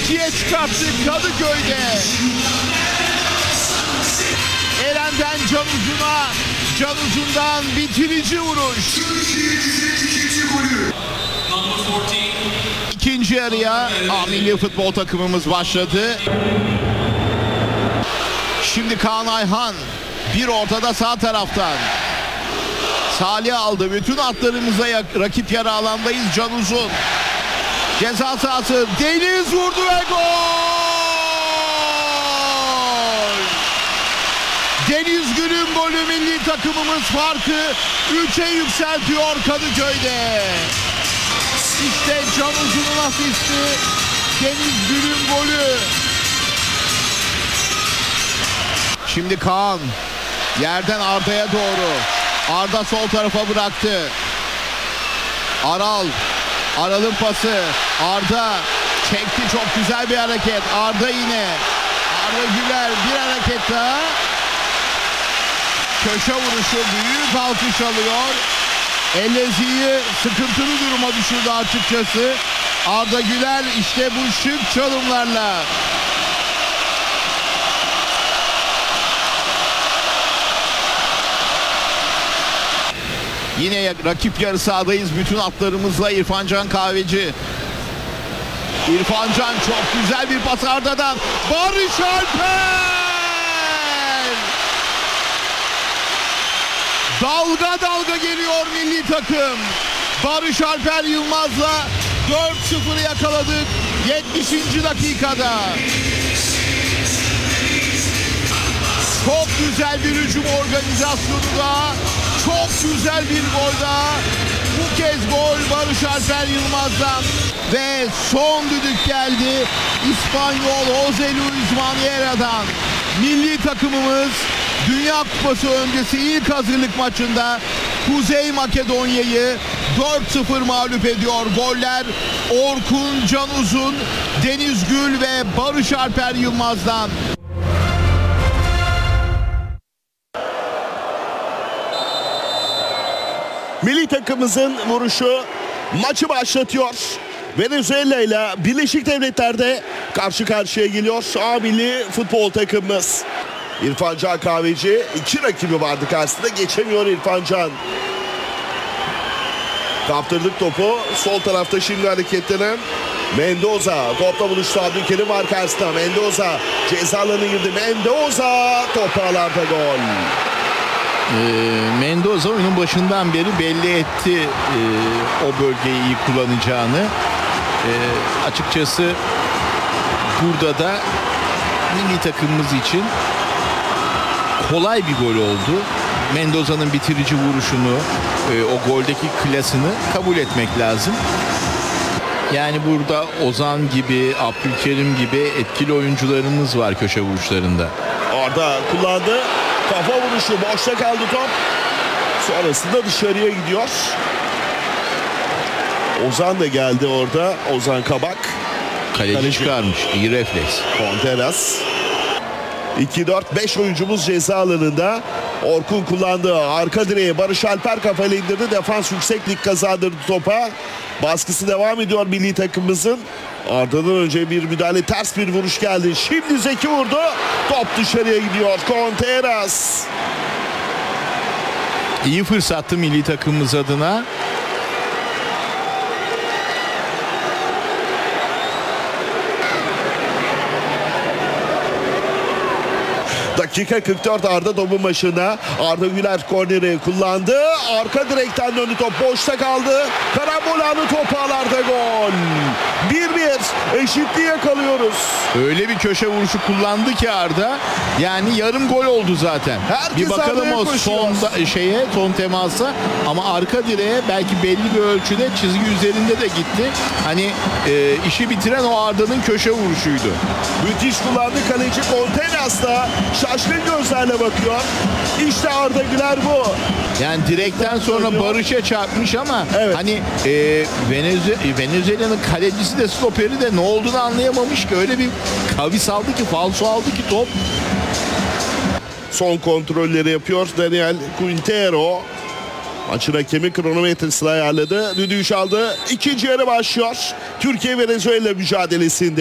2'ye çıkarttı Kadıköy'de. Eren'den Can Uzun'a, Can Uzun'dan bitirici vuruş. İkinci yarıya milli futbol takımımız başladı. Şimdi Kaan Ayhan bir ortada sağ taraftan. Salih aldı. Bütün atlarımıza rakip yarı alandayız. Can Uzun. Ceza sahası. Deniz vurdu ve gol! Deniz Gül'ün golü, milli takımımız farkı 3'e yükseltiyor Kadıköy'de. İşte Can Uzun'un asisti, Deniz Gül'ün golü. Şimdi Kaan yerden Arda'ya doğru. Arda sol tarafa bıraktı. Aral'ın pası. Arda çekti, çok güzel bir hareket. Arda yine. Arda Güler bir hareket daha. Köşe vuruşu, büyük alkış alıyor. Ellezi'yi sıkıntılı duruma düşürdü açıkçası. Arda Güler işte bu şık çalımlarla. Yine rakip yarı sahadayız. Bütün atlarımızla İrfan Can Kahveci. İrfan Can çok güzel bir pas Arda'dan. Barış Alper! Dalga dalga geliyor milli takım. Barış Alper Yılmaz'la 4-0'ı yakaladık 70. dakikada. Çok güzel bir hücum organizasyonu da, çok güzel bir gol daha. Bu kez gol Barış Alper Yılmaz'dan. Ve son düdük geldi İspanyol Jose Luis Maniera'dan. Milli takımımız Dünya Kupası öncesi ilk hazırlık maçında Kuzey Makedonya'yı 4-0 mağlup ediyor. Goller Orkun Can Uzun, Deniz Gül ve Barış Alper Yılmaz'dan. Milli takımımızın vuruşu maçı başlatıyor. Venezuela ile Birleşik Devletler'de karşı karşıya geliyor A milli futbol takımımız. İrfan Can Kahveci, iki rakibi vardı karşısında, geçemiyor İrfan Can. Kaptırdık topu. Sol tarafta şimdi hareketlenen Mendoza. Topla buluştu, Abdülkerim var karşısında. Mendoza ceza alanına girdi. Mendoza topu ağlarda gol. Mendoza oyunun başından beri belli etti o bölgeyi iyi kullanacağını. Açıkçası burada da milli takımımız için kolay bir gol oldu. Mendoza'nın bitirici vuruşunu, o goldeki klasını kabul etmek lazım. Yani burada Ozan gibi, Abdülkerim gibi etkili oyuncularımız var köşe vuruşlarında. Arda kullandı. Kafa vuruşu, boşta kaldı top. Sonrasında dışarıya gidiyor. Ozan da geldi orada. Ozan Kabak. Kaleci çıkarmış. İyi refleks. Conteras. 2-4-5 oyuncumuz ceza alanında. Orkun kullandı. Arka direğe Barış Alper kafayla indirdi. Defans yükseklik kazandırdı topa. Baskısı devam ediyor milli takımımızın. Arda'dan önce bir müdahale, ters bir vuruş geldi. Şimdi Zeki vurdu. Top dışarıya gidiyor. Conteras. İyi fırsattı milli takımımız adına. Dakika 44, Arda topun başına. Arda Güler korneri kullandı. Arka direkten döndü top. Boşta kaldı. Karambol anı, top ağlarda gol. 1-1 eşitliği yakalıyoruz. Öyle bir köşe vuruşu kullandı ki Arda. Yani yarım gol oldu zaten. Herkes bir bakalım o son temasa. Ama arka direğe belki belli bir ölçüde çizgi üzerinde de gitti. Hani işi bitiren o Arda'nın köşe vuruşuydu. Müthiş kullandı kaleci Conteras da şaşkın gözlerle bakıyor. İşte Arda Güler bu. Yani direkten sonra Barış'a çarpmış ama evet, hani Venezuela'nın kalecisi de stoperi de ne olduğunu anlayamamış ki, öyle bir kavis aldı ki, falso aldı ki top. Son kontrolleri yapıyor Daniel Quintero. Maçın hakemi kronometresini ayarladı. Düdüğü çaldı. İkinci yarı başlıyor. Türkiye Venezuela mücadelesinde.